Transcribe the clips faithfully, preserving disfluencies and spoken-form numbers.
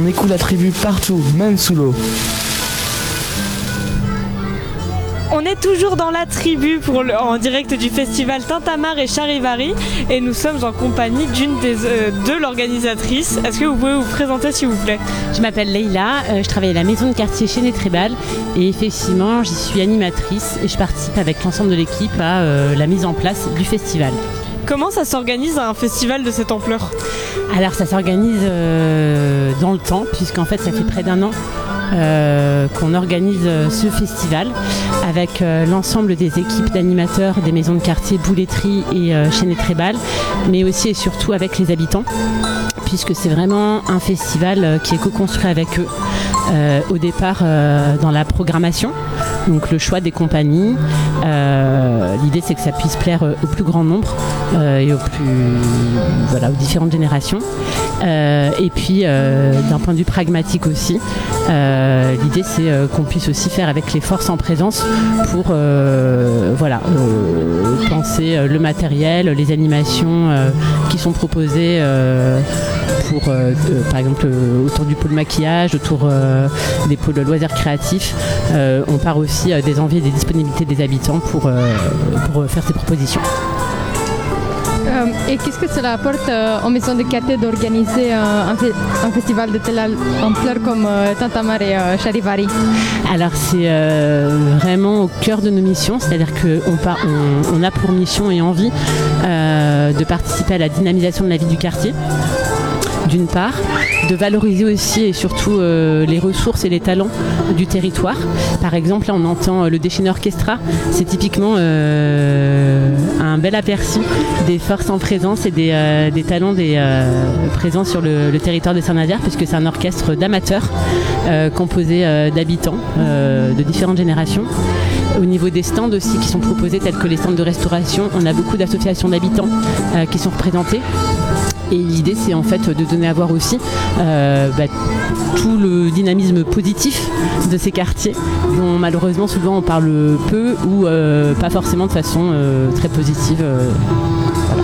on écoute la tribu partout, même sous l'eau. On est toujours dans la tribu pour le, en direct du festival Tintamarre et Charivari et nous sommes en compagnie d'une des euh, de l'organisatrice. Est-ce que vous pouvez vous présenter s'il vous plaît? Je m'appelle Leïla, euh, je travaille à la maison de quartier Chénet-Trébal et effectivement j'y suis animatrice et je participe avec l'ensemble de l'équipe à euh, la mise en place du festival. Comment ça s'organise un festival de cette ampleur? Alors ça s'organise euh, dans le temps puisqu'en fait ça fait près d'un an Euh, qu'on organise euh, ce festival avec euh, l'ensemble des équipes d'animateurs des maisons de quartier Bouletterie et euh, Chénet-Trébal, mais aussi et surtout avec les habitants, puisque c'est vraiment un festival euh, qui est co-construit avec eux euh, au départ euh, dans la programmation. Donc le choix des compagnies, euh, l'idée c'est que ça puisse plaire euh, au plus grand nombre euh, et aux, plus, voilà, aux différentes générations. Euh, et puis euh, d'un point de vue pragmatique aussi, euh, l'idée c'est euh, qu'on puisse aussi faire avec les forces en présence pour euh, voilà, euh, penser euh, le matériel, les animations euh, qui sont proposées euh, pour euh, euh, par exemple euh, autour du pôle maquillage, autour euh, des pôles loisirs créatifs. Euh, on part aussi euh, des envies et des disponibilités des habitants pour, euh, pour faire ces propositions. Euh, et qu'est-ce que cela apporte euh, aux maisons de quartier d'organiser euh, un, fe- un festival de telle ampleur comme euh, Tintamarre et euh, Charivari? Alors c'est euh, vraiment au cœur de nos missions, c'est-à-dire qu'on on, on a pour mission et envie euh, de participer à la dynamisation de la vie du quartier, d'une part, de valoriser aussi et surtout euh, les ressources et les talents du territoire. Par exemple, là on entend le déchaîné orchestra, c'est typiquement euh, un bel aperçu des forces en présence et des, euh, des talents des, euh, présents sur le, le territoire de Saint-Nazaire, puisque c'est un orchestre d'amateurs euh, composé euh, d'habitants euh, de différentes générations. Au niveau des stands aussi qui sont proposés, tels que les stands de restauration, on a beaucoup d'associations d'habitants euh, qui sont représentées. Et l'idée, c'est en fait de donner à voir aussi euh, bah, tout le dynamisme positif de ces quartiers, dont malheureusement souvent on parle peu ou euh, pas forcément de façon euh, très positive. Euh, voilà.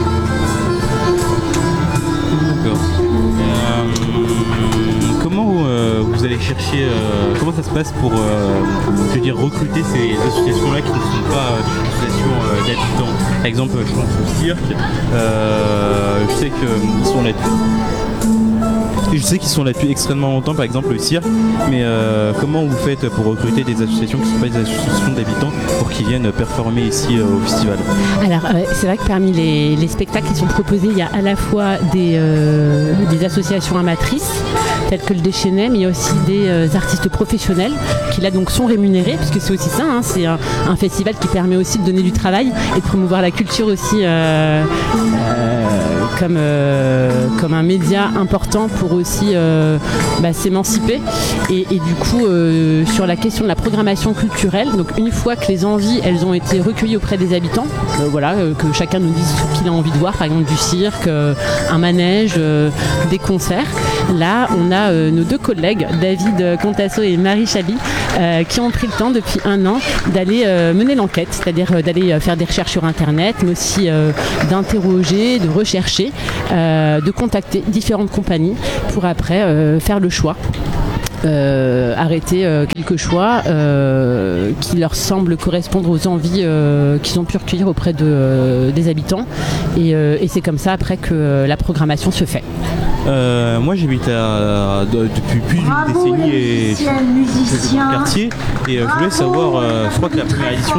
D'accord. Euh, comment euh, vous allez chercher, euh, comment ça se passe pour euh, je veux dire, recruter ces associations-là qui ne sont pas euh, des associations euh, d'habitants? Par exemple, je pense au cirque, euh, je sais qu'ils sont là-dessus. Je sais qu'ils sont là depuis extrêmement longtemps, par exemple le cirque, mais euh, comment vous faites pour recruter des associations qui ne sont pas des associations d'habitants pour qu'ils viennent performer ici euh, au festival? Alors euh, c'est vrai que parmi les, les spectacles qui sont proposés, il y a à la fois des, euh, des associations amatrices telles que le Déchaîné, mais il y a aussi des euh, artistes professionnels qui là donc sont rémunérés, puisque c'est aussi ça, hein, c'est un, un festival qui permet aussi de donner du travail et de promouvoir la culture aussi euh, euh, comme, euh, comme un média important pour aussi euh, bah, s'émanciper et, et du coup euh, sur la question de la programmation culturelle, donc une fois que les envies elles ont été recueillies auprès des habitants, euh, voilà, euh, que chacun nous dise ce qu'il a envie de voir, par exemple du cirque, euh, un manège, euh, des concerts, là on a euh, nos deux collègues David Contasso et Marie Chabi euh, qui ont pris le temps depuis un an d'aller euh, mener l'enquête, c'est-à-dire euh, d'aller euh, faire des recherches sur internet, mais aussi euh, d'interroger, de rechercher, euh, de contacter différentes compagnies pour après euh, faire le choix. Euh, arrêter euh, quelques choix euh, qui leur semblent correspondre aux envies euh, qu'ils ont pu recueillir auprès de, euh, des habitants et, euh, et c'est comme ça après que euh, la programmation se fait. Euh, moi j'habite à, de, depuis plus d'une décennie et je suis dans le quartier et euh, je voulais savoir, euh, je crois que la première édition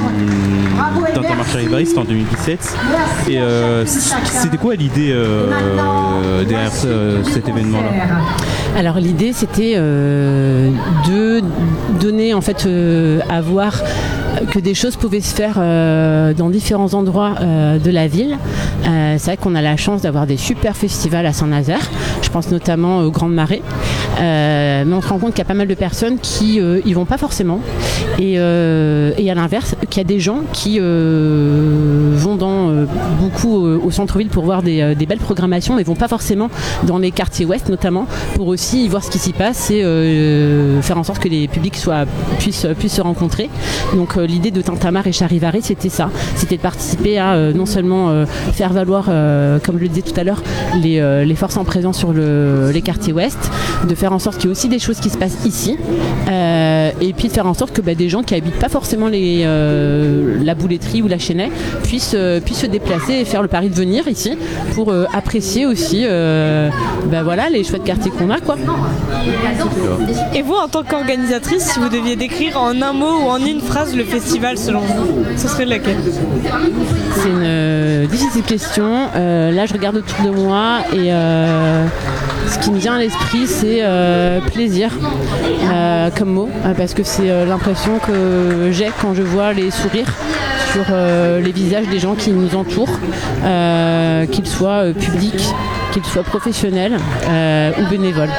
du Tintamarre Charivari c'était en deux mille dix-sept et euh, c'était quoi l'idée euh, derrière euh, cet événement là? Alors l'idée c'était euh, de donner en fait euh, à voir que des choses pouvaient se faire euh, dans différents endroits euh, de la ville. Euh, c'est vrai qu'on a la chance d'avoir des super festivals à Saint-Nazaire. Je pense notamment aux Grandes Marées. Euh, mais on se rend compte qu'il y a pas mal de personnes qui euh, y vont pas forcément. Et, euh, et à l'inverse, qu'il y a des gens qui euh, vont dans euh, beaucoup euh, au centre-ville pour voir des, euh, des belles programmations, mais vont pas forcément dans les quartiers ouest notamment pour aussi voir ce qui s'y passe et euh, faire en sorte que les publics soient, puissent, puissent se rencontrer. Donc euh, l'idée de Tintamarre et Charivari, c'était ça, c'était de participer à euh, non seulement euh, faire valoir, euh, comme je le disais tout à l'heure, les, euh, les forces en présence sur le le, les quartiers ouest, de faire en sorte qu'il y ait aussi des choses qui se passent ici, euh, et puis de faire en sorte que bah, des gens qui habitent pas forcément les, euh, la Bouletterie ou la Chênaie puissent, euh, puissent se déplacer et faire le pari de venir ici pour euh, apprécier aussi euh, bah, voilà, les chouettes quartiers qu'on a, quoi. Et vous, en tant qu'organisatrice, si vous deviez décrire en un mot ou en une phrase le festival selon vous, ce serait laquelle? C'est une euh, difficile question. Euh, là, je regarde autour de moi et euh, ce qui me vient à l'esprit, c'est euh, plaisir euh, comme mot, euh, parce que c'est euh, l'impression que j'ai quand je vois les sourires sur euh, les visages des gens qui nous entourent, euh, qu'ils soient euh, publics, qu'ils soient professionnels euh, ou bénévoles.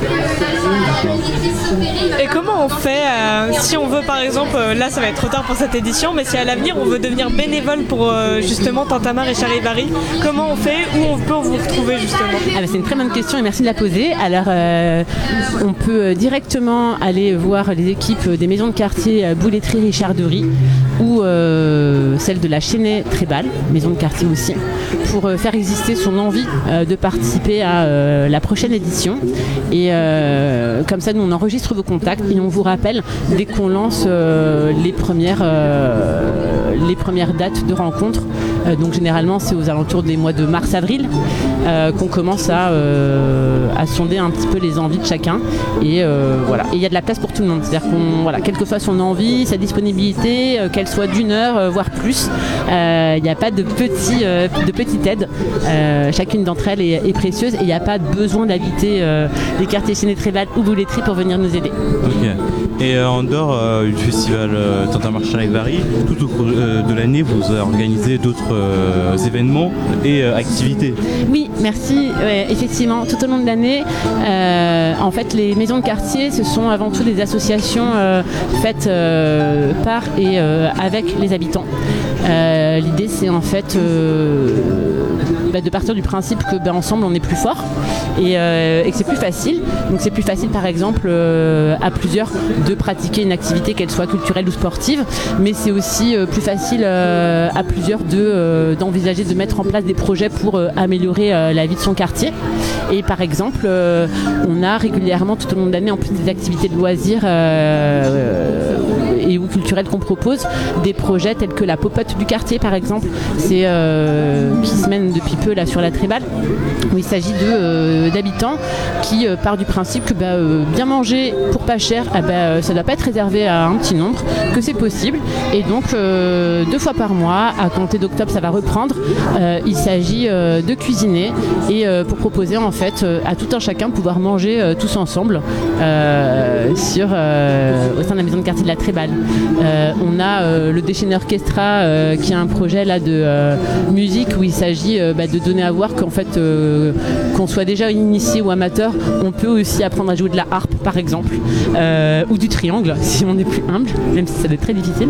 Et comment on fait euh, si on veut par exemple, euh, là ça va être trop tard pour cette édition, mais si à l'avenir on veut devenir bénévole pour euh, justement Tintamarre et Charivari, comment on fait, où on peut vous retrouver justement? Ah bah c'est une très bonne question et merci de la poser. Alors euh, on peut directement aller voir les équipes des maisons de quartier euh, Bouletterie Richarderie ou euh, celle de la Chênaie Trébal, maison de quartier aussi, pour euh, faire exister son envie euh, de participer à euh, la prochaine édition. Et euh, comme ça nous on enregistre vos contacts et on vous rappelle dès qu'on lance euh, les, premières, euh, les premières dates de rencontre. Euh, donc généralement c'est aux alentours des mois de mars-avril euh, qu'on commence à, euh, à sonder un petit peu les envies de chacun. Et euh, voilà. Et il y a de la place pour tout le monde. C'est-à-dire qu'on, voilà, quelle que soit son envie, sa disponibilité, euh, qu'elle soit d'une heure, euh, voire plus, il euh, n'y a pas de, petit, euh, de petite aide. Euh, chacune d'entre elles est, est précieuse et il n'y a pas besoin d'habiter euh, les quartiers Chênaie Trébal ou Bouletterie pour venir nous aider. Ok. Et euh, en dehors euh, du festival euh, Tintamarre Charivari, tout au cours euh, de l'année, vous organisez d'autres euh, événements et euh, activités. Oui, merci. Ouais, effectivement, tout au long de l'année, euh, en fait, les maisons de quartier, ce sont avant tout des associations euh, faites euh, par et euh, avec les habitants. Euh, l'idée, c'est en fait euh, bah, de partir du principe que bah, ensemble, on est plus fort et, euh, et que c'est plus facile. Donc, c'est plus facile, par exemple, euh, à plusieurs de pratiquer une activité, qu'elle soit culturelle ou sportive, mais c'est aussi euh, plus facile euh, à plusieurs de, euh, d'envisager de mettre en place des projets pour euh, améliorer euh, la vie de son quartier. Et par exemple, euh, on a régulièrement tout au long de l'année, en plus des activités de loisirs euh, et ou culturelles qu'on propose, des projets tels que la popote du quartier, par exemple, c'est euh, qui se mène depuis peu là sur la Trébal, où il s'agit de, euh, d'habitants qui euh, partent du principe que bah, euh, bien manger pour pas cher, eh bah, ça ne doit pas être réservé à un petit nombre, que c'est possible. Et donc euh, deux fois par mois, à compter d'octobre, ça va reprendre. Euh, il s'agit euh, de cuisiner et euh, pour proposer en fait euh, à tout un chacun de pouvoir manger euh, tous ensemble euh, sur, euh, au sein de la maison de quartier de la Trébal. Euh, on a euh, le Déchaîné Orchestra euh, qui a un projet là de euh, musique où il s'agit euh, bah, de donner à voir qu'en fait euh, qu'on soit déjà initié ou amateur, on peut aussi apprendre à jouer de la harpe par exemple, euh, ou du triangle si on est plus humble, même si ça doit être très difficile.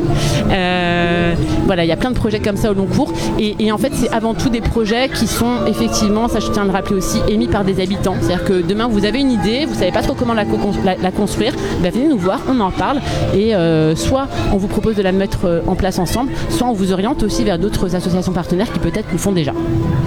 Euh, voilà, il y a plein de projets comme ça au long cours et, et en fait c'est avant tout des projets qui sont effectivement, ça je tiens à le rappeler aussi, émis par des habitants. C'est-à-dire que demain vous avez une idée, vous savez pas trop comment la, la, la construire, bah, venez nous voir, on en parle et euh, soit on vous propose de la mettre en place ensemble, soit on vous oriente aussi vers d'autres associations partenaires qui peut-être le font déjà.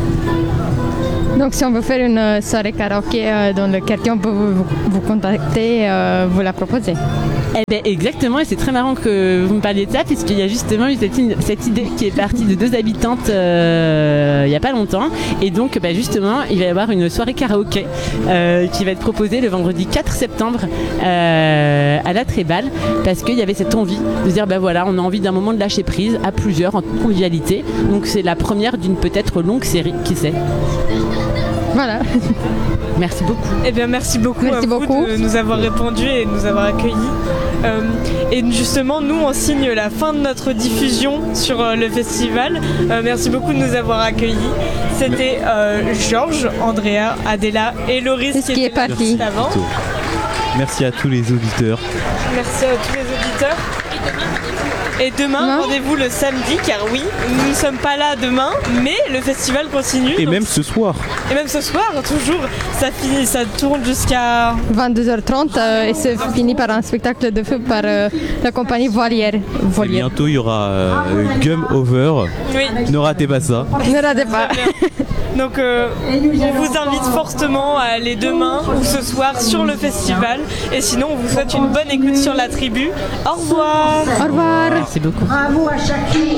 Donc si on veut faire une soirée karaoké dans le quartier, on peut vous, vous contacter, euh, vous la proposer. Eh bien exactement, et c'est très marrant que vous me parliez de ça, puisqu'il y a justement eu cette, cette idée qui est partie de deux habitantes euh, il n'y a pas longtemps. Et donc bah, justement, il va y avoir une soirée karaoké euh, qui va être proposée le vendredi quatre septembre euh, à la Trébal, parce qu'il y avait cette envie de dire, bah voilà, on a envie d'un moment de lâcher prise à plusieurs en convivialité. Donc c'est la première d'une peut-être longue série, qui sait. Voilà. Merci beaucoup. Eh bien, merci beaucoup merci à vous beaucoup. de nous avoir répondu et de nous avoir accueillis. Euh, et justement, nous, on signe la fin de notre diffusion sur euh, le festival. Euh, merci beaucoup de nous avoir accueillis. C'était euh, Georges, Andrea, Adela et Loris qui, qui est parti avant. Merci à tous les auditeurs. Merci à tous les auditeurs. Et demain, Demain rendez-vous le samedi, car oui, nous ne sommes pas là demain, mais le festival continue. Et donc- même ce soir. et même ce soir, toujours, ça finit, ça tourne jusqu'à. vingt-deux heures trente euh, et c'est fini par un spectacle de feu par euh, la compagnie Volière. Et Volière. bientôt, il y aura euh, Gum Over. Oui. Ne ratez pas ça. Ne ratez pas. Donc euh, on vous invite fortement à aller demain ou ce soir sur le festival. Et sinon, on vous souhaite une bonne écoute sur la tribu. Au revoir. Au revoir. Merci beaucoup. Bravo à chacune.